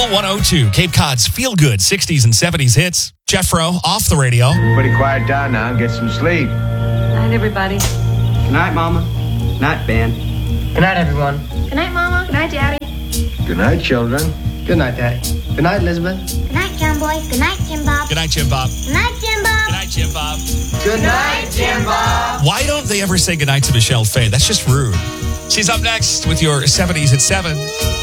Channel 102, Cape Cod's feel-good 60s and 70s hits. Jeffro, off the radio. Everybody quiet down now and get some sleep. Night, everybody. Good night, Mama. Night, Ben. Good night, everyone. Good night, Mama. Good night, Daddy. Good night, children. Good night, Daddy. Good night, Elizabeth. Good night, John Boy. Good night, Jim Bob. Good night, Jim Bob. Good night, Jim Bob. Good night, Jim Bob. Good night, Jim Bob. Why don't they ever say goodnight to Michelle Faye? That's just rude. She's up next with your 70s at 7.